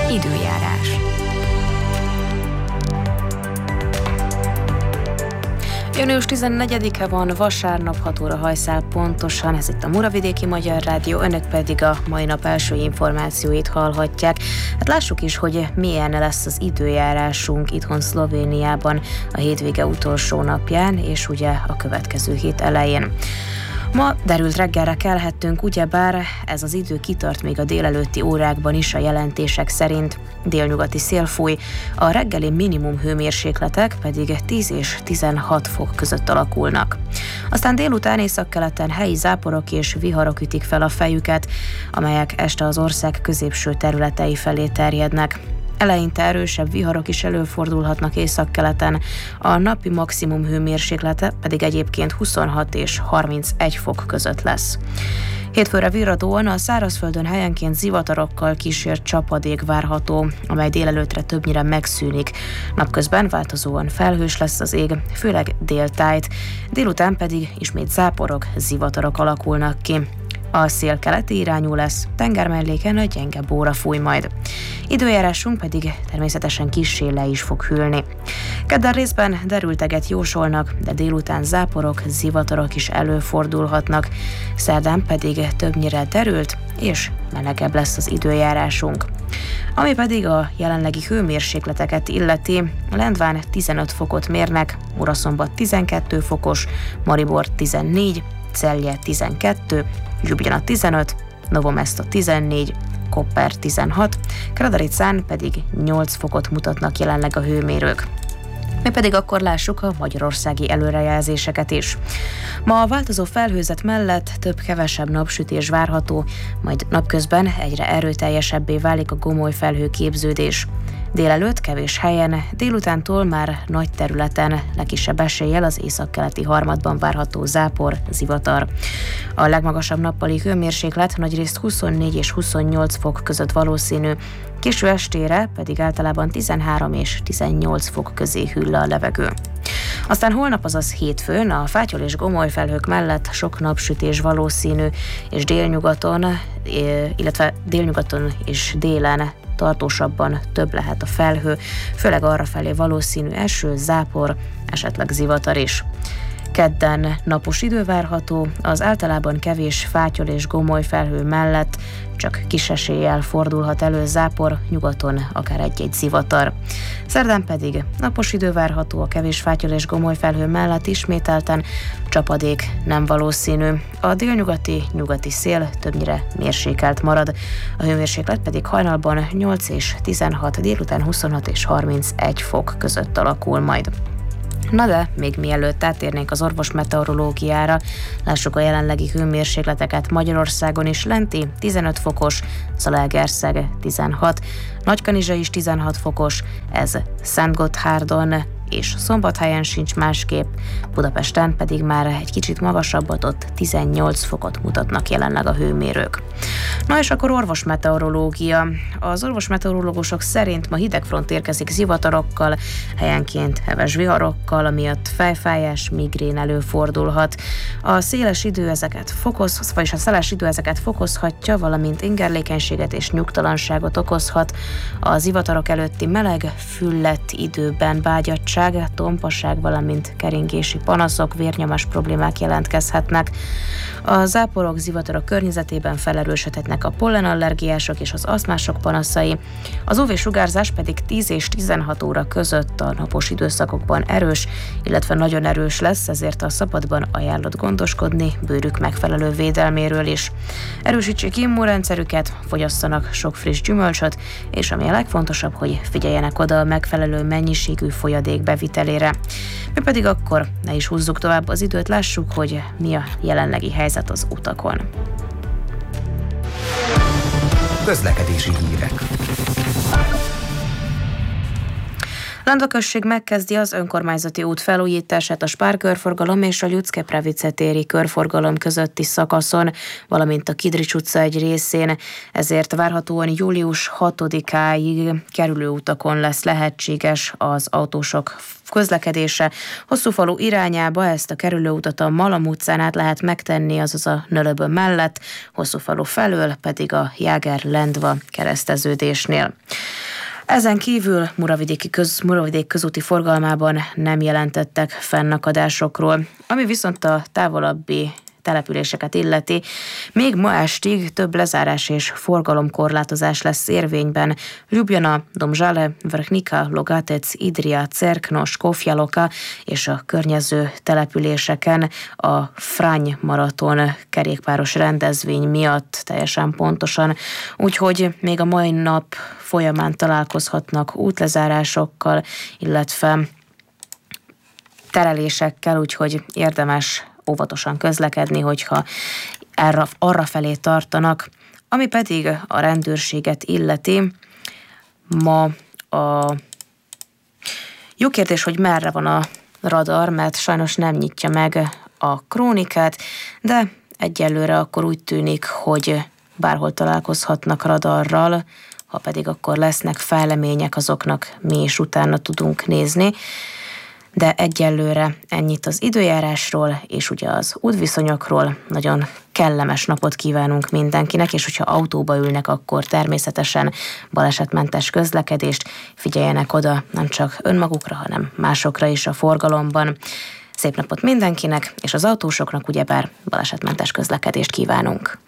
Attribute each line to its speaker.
Speaker 1: Időjárás. Június 14-e van, vasárnap 6 óra hajszál pontosan, ez itt a Muravidéki Magyar Rádió, önök pedig a mai nap első információit hallhatják. Hát lássuk is, hogy milyen lesz az időjárásunk itthon Szlovéniában a hétvége utolsó napján, és ugye a következő hét elején. Ma derült reggelre kelhettünk, ugyebár ez az idő kitart még a délelőtti órákban is a jelentések szerint. Délnyugati szél fúj, a reggeli minimum hőmérsékletek pedig 10 és 16 fok között alakulnak. Aztán délután északkeleten helyi záporok és viharok ütik fel a fejüket, amelyek este az ország középső területei felé terjednek. Eleinte erősebb viharok is előfordulhatnak északkeleten, a napi maximum hőmérséklete pedig egyébként 26 és 31 fok között lesz. Hétfőre virradóan a szárazföldön helyenként zivatarokkal kísért csapadék várható, amely délelőttre többnyire megszűnik. Napközben változóan felhős lesz az ég, főleg déltájt, délután pedig ismét záporok, zivatarok alakulnak ki. A szél keleti irányú lesz, tengermelléken a gyenge bóra fúj majd. Időjárásunk pedig természetesen kissé le is fog hűlni. Kedden részben derülteget jósolnak, de délután záporok, zivatarok is előfordulhatnak. Szerdán pedig többnyire derült és melegebb lesz az időjárásunk. Ami pedig a jelenlegi hőmérsékleteket illeti, Lendván 15 fokot mérnek, Muraszombat 12 fokos, Maribor 14, Celje 12, Ljubljana 15, Novo Mesto 14, Koper 16, Kradaricán pedig 8 fokot mutatnak jelenleg a hőmérők. Mi pedig akkor lássuk a magyarországi előrejelzéseket is. Ma a változó felhőzet mellett több-kevesebb napsütés várható, majd napközben egyre erőteljesebbé válik a gomoly felhőképződés. Délelőtt kevés helyen, délutántól már nagy területen legkisebb eséllyel az északkeleti harmadban várható zápor, zivatar. A legmagasabb nappali hőmérséklet nagyrészt 24 és 28 fok között valószínű, késő estére pedig általában 13 és 18 fok közé hűl a levegő. Aztán holnap, azaz hétfőn a fátyol és gomoly felhők mellett sok napsütés valószínű, és délnyugaton és délen tartósabban több lehet a felhő, főleg arrafelé valószínű eső, zápor, esetleg zivatar is. Kedden napos idő várható, az általában kevés fátyol és gomoly felhő mellett csak kis eséllyel fordulhat elő zápor, nyugaton akár egy-egy zivatar. Szerdán pedig napos idő várható, a kevés fátyol és gomoly felhő mellett ismételten csapadék nem valószínű. A délnyugati szél többnyire mérsékelt marad, a hőmérséklet pedig hajnalban 8 és 16, délután 26 és 31 fok között alakul majd. Na de, még mielőtt átérnénk az orvosmeteorológiára, lássuk a jelenlegi hőmérsékleteket Magyarországon is. Lenti 15 fokos, Zalaegerszeg 16, Nagykanizsa is 16 fokos, ez Szentgotthárdon és Szombathelyen sincs másképp, Budapesten pedig már egy kicsit magasabbat, ott 18 fokot mutatnak jelenleg a hőmérők. Na és akkor orvosmeteorológia. Az orvosmeteorológusok szerint ma hidegfront érkezik zivatarokkal, helyenként heves viharokkal, amiatt fejfájás, migrén előfordulhat. A szeles idő ezeket fokozhatja, valamint ingerlékenységet és nyugtalanságot okozhat. A zivatarok előtti meleg, füllett időben bágyadtság, tompasság, valamint keringési panaszok, vérnyomás problémák jelentkezhetnek. A záporok, zivatarok környezetében felerősödhetnek a pollenallergiások és az asztmások panaszai. Az UV-sugárzás pedig 10 és 16 óra között a napos időszakokban erős, illetve nagyon erős lesz, ezért a szabadban ajánlott gondoskodni bőrük megfelelő védelméről is. Erősítsék immunrendszerüket, fogyasszanak sok friss gyümölcsöt, és ami a legfontosabb, hogy figyeljenek oda a megfelelő mennyiségű folyadék bevitelére. Mi pedig akkor ne is húzzuk tovább az időt, lássuk, hogy mi a jelenlegi helyzet az utakon.
Speaker 2: Közlekedési hírek.
Speaker 1: Landva község megkezdi az önkormányzati út felújítását a Spár körforgalom és a Ľudské-Pravice téri körforgalom közötti szakaszon, valamint a Kidrics utca egy részén, ezért várhatóan július 6-áig kerülőutakon lesz lehetséges az autósok közlekedése. Hosszúfalu irányába ezt a kerülőutat a Malam utcán át lehet megtenni, azaz a Nölöbön mellett, Hosszúfalu felől pedig a Jáger-Lendva kereszteződésnél. Ezen kívül Muravidék közúti forgalmában nem jelentettek fennakadásokról, ami viszont a távolabbi településeket illeti. Még ma estig több lezárás és forgalomkorlátozás lesz érvényben. Ljubljana, Domžale, Vrhnika, Logatec, Idrija, Cerkno, Skofja Loka és a környező településeken a Frany maraton kerékpáros rendezvény miatt teljesen pontosan. Úgyhogy még a mai nap folyamán találkozhatnak útlezárásokkal, illetve terelésekkel, úgyhogy érdemes óvatosan közlekedni, hogyha arra felé tartanak. Ami pedig a rendőrséget illeti, ma a jó kérdés, hogy merre van a radar, mert sajnos nem nyitja meg a krónikát, de egyelőre akkor úgy tűnik, hogy bárhol találkozhatnak radarral, ha pedig akkor lesznek fejlemények, azoknak mi is utána tudunk nézni. De egyelőre ennyit az időjárásról, és ugye az útviszonyokról. Nagyon kellemes napot kívánunk mindenkinek, és hogyha autóba ülnek, akkor természetesen balesetmentes közlekedést, figyeljenek oda nem csak önmagukra, hanem másokra is a forgalomban. Szép napot mindenkinek, és az autósoknak ugyebár balesetmentes közlekedést kívánunk.